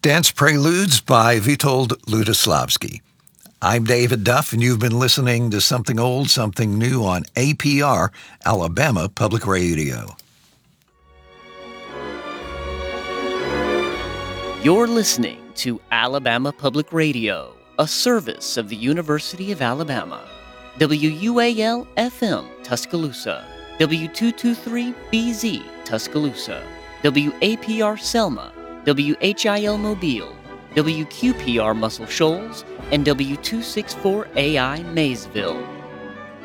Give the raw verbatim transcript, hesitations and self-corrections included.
Dance Preludes by Witold Lutosławski. I'm David Duff, and you've been listening to Something Old, Something New on A P R, Alabama Public Radio. You're listening to Alabama Public Radio, a service of the University of Alabama. W U A L F M, Tuscaloosa. W two twenty-three B Z, Tuscaloosa. W A P R, Selma. W H I L Mobile, W Q P R Muscle Shoals, and W two sixty-four A I Maysville.